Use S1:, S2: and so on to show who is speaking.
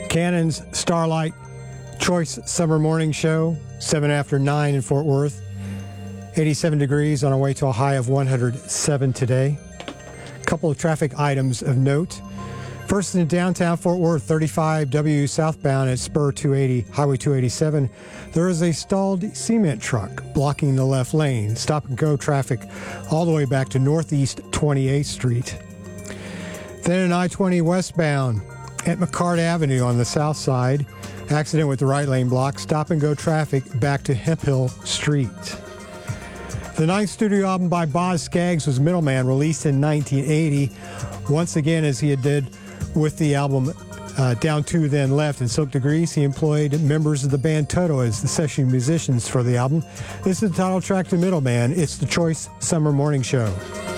S1: Cannon's Starlight Choice Summer Morning Show, 7 after 9 in Fort Worth. 87 degrees on our way to a high of 107 today. A couple of traffic items of note. First, in downtown Fort Worth, 35W southbound at Spur 280, Highway 287, there is a stalled cement truck blocking the left lane. Stop and go traffic all the way back to Northeast 28th Street. Then in I-20 westbound at McCart Avenue on the south side, accident with the right lane block. Stop and go traffic back to Hemphill Street. The ninth studio album by Boz Scaggs was Middleman, released in 1980. Once again, as he did with the album Down Two Then Left and Silk Degrees, he employed members of the band Toto as the session musicians for the album. This is the title track to Middleman. It's the Choice Summer Morning Show.